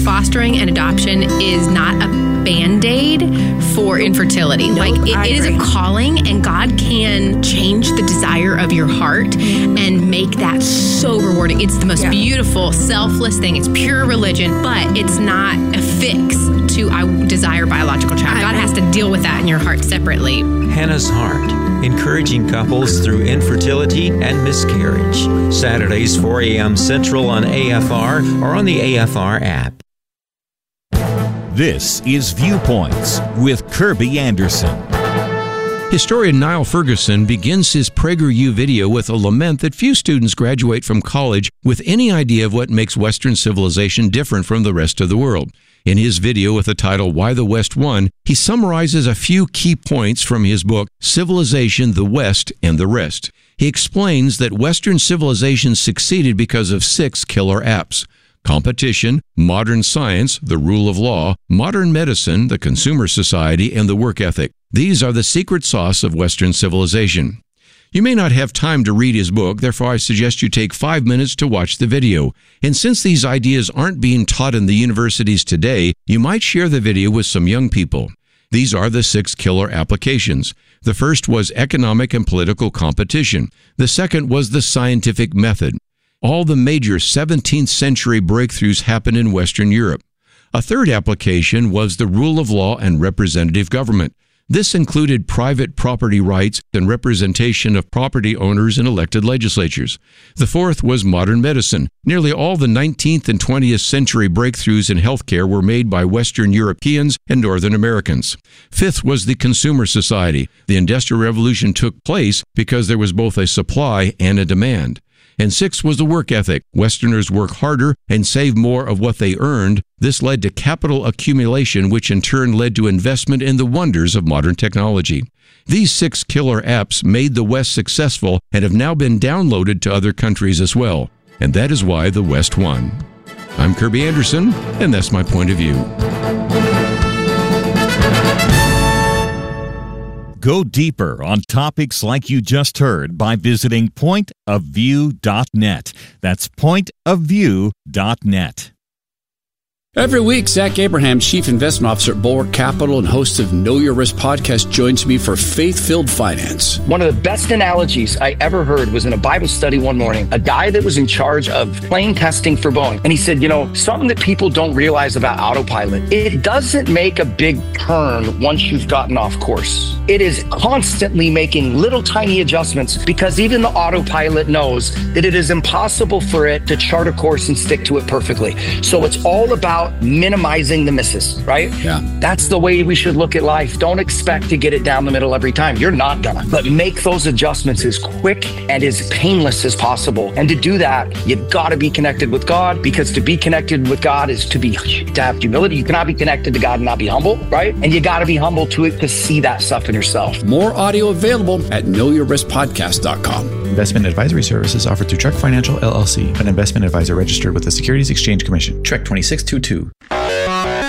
fostering and adoption is not a Band-Aid for infertility. It is a calling, and God can change the desire of your heart and make that so rewarding. It's the most beautiful, selfless thing. It's pure religion, but it's not a fix to I desire biological child. God has to deal with that in your heart separately. Hannah's Heart, encouraging couples through infertility and miscarriage. Saturdays, 4 a.m. Central on AFR or on the AFR app. This is Viewpoints with Kirby Anderson. Historian Niall Ferguson begins his PragerU video with a lament that few students graduate from college with any idea of what makes Western civilization different from the rest of the world. In his video with the title, Why the West Won, he summarizes a few key points from his book, Civilization, the West, and the Rest. He explains that Western civilization succeeded because of 6 killer apps: competition, modern science, the rule of law, modern medicine, the consumer society, and the work ethic. These are the secret sauce of Western civilization. You may not have time to read his book, therefore I suggest you take 5 minutes to watch the video. And since these ideas aren't being taught in the universities today, you might share the video with some young people. These are the 6 killer applications. The first was economic and political competition. The second was the scientific method. All the major 17th century breakthroughs happened in Western Europe. A third application was the rule of law and representative government. This included private property rights and representation of property owners in elected legislatures. The fourth was modern medicine. Nearly all the 19th and 20th century breakthroughs in healthcare were made by Western Europeans and Northern Americans. Fifth was the consumer society. The Industrial Revolution took place because there was both a supply and a demand. And sixth was the work ethic. Westerners work harder and save more of what they earned. This led to capital accumulation, which in turn led to investment in the wonders of modern technology. These 6 killer apps made the West successful and have now been downloaded to other countries as well. And that is why the West won. I'm Kirby Anderson, and that's my point of view. Go deeper on topics like you just heard by visiting pointofview.net. That's pointofview.net. Every week, Zach Abraham, Chief Investment Officer at Bulwark Capital and host of Know Your Risk podcast, joins me for Faith-Filled Finance. One of the best analogies I ever heard was in a Bible study one morning, a guy that was in charge of plane testing for Boeing. And he said, something that people don't realize about autopilot, it doesn't make a big turn once you've gotten off course. It is constantly making little tiny adjustments because even the autopilot knows that it is impossible for it to chart a course and stick to it perfectly. So it's all about minimizing the misses, right? Yeah. That's the way we should look at life. Don't expect to get it down the middle every time. You're not gonna. But make those adjustments as quick and as painless as possible. And to do that, you've got to be connected with God, because to be connected with God is to have humility. You cannot be connected to God and not be humble, right? And you got to be humble to it to see that stuff in yourself. More audio available at knowyourriskpodcast.com. Investment advisory services offered through Trek Financial LLC, an investment advisor registered with the Securities Exchange Commission. Trek 2622.